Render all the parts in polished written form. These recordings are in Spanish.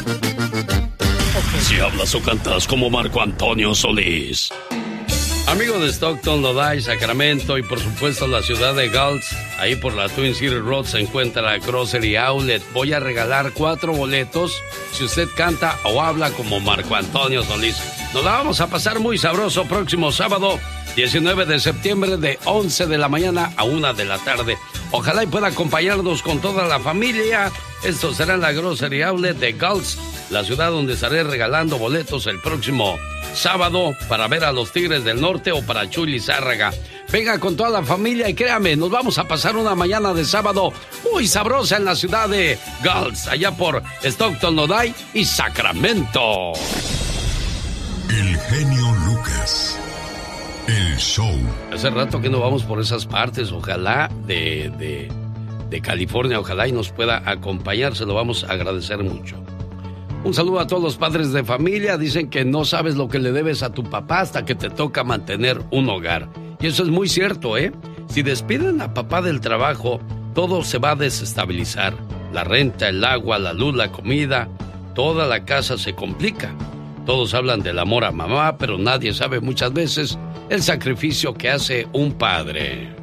Si hablas o cantas como Marco Antonio Solís. Amigo de Stockton, Lodi, Sacramento y por supuesto la ciudad de Gulch, ahí por la Twin City Road se encuentra la Grocery Outlet. Voy a regalar 4 boletos si usted canta o habla como Marco Antonio Solís. Nos la vamos a pasar muy sabroso próximo sábado, 19 de septiembre, de 11 de la mañana a 1 de la tarde. Ojalá y pueda acompañarnos con toda la familia. Esto será en la Grocery Outlet de Gulch, la ciudad donde estaré regalando boletos el próximo sábado para ver a los Tigres del Norte o para Chuy Lizárraga. Venga con toda la familia y créame, nos vamos a pasar una mañana de sábado muy sabrosa en la ciudad de Gulch, allá por Stockton, Lodi y Sacramento. El genio Lucas. El show. Hace rato que no vamos por esas partes, ojalá de California, ojalá y nos pueda acompañar, se lo vamos a agradecer mucho. Un saludo a todos los padres de familia. Dicen que no sabes lo que le debes a tu papá hasta que te toca mantener un hogar. Y eso es muy cierto, ¿eh? Si despiden a papá del trabajo, todo se va a desestabilizar. La renta, el agua, la luz, la comida, toda la casa se complica. Todos hablan del amor a mamá, pero nadie sabe muchas veces el sacrificio que hace un padre.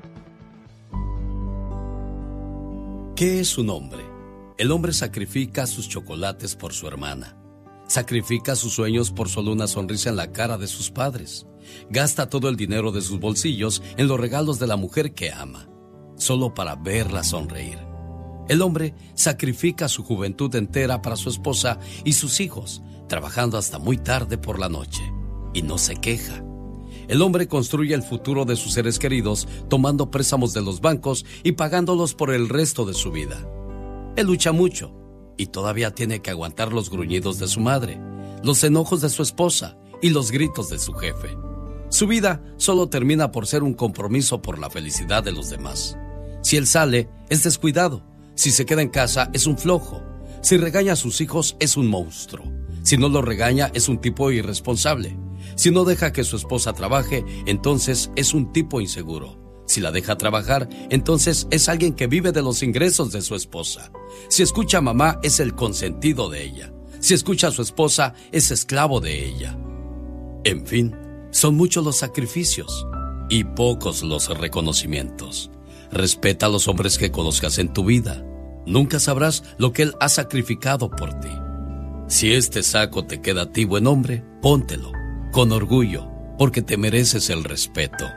¿Qué es un hombre? El hombre sacrifica sus chocolates por su hermana. Sacrifica sus sueños por solo una sonrisa en la cara de sus padres. Gasta todo el dinero de sus bolsillos en los regalos de la mujer que ama, solo para verla sonreír. El hombre sacrifica su juventud entera para su esposa y sus hijos, trabajando hasta muy tarde por la noche, y no se queja. El hombre construye el futuro de sus seres queridos tomando préstamos de los bancos y pagándolos por el resto de su vida. Él lucha mucho y todavía tiene que aguantar los gruñidos de su madre, los enojos de su esposa y los gritos de su jefe. Su vida solo termina por ser un compromiso por la felicidad de los demás. Si él sale, es descuidado. Si se queda en casa, es un flojo. Si regaña a sus hijos, es un monstruo. Si no los regaña, es un tipo irresponsable. Si no deja que su esposa trabaje, entonces es un tipo inseguro. Si la deja trabajar, entonces es alguien que vive de los ingresos de su esposa. Si escucha a mamá, es el consentido de ella. Si escucha a su esposa, es esclavo de ella. En fin, son muchos los sacrificios y pocos los reconocimientos. Respeta a los hombres que conozcas en tu vida. Nunca sabrás lo que él ha sacrificado por ti. Si este saco te queda a ti, buen hombre, póntelo con orgullo, porque te mereces el respeto.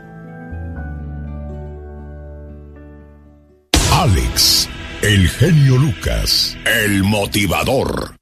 Alex, el genio Lucas, el motivador.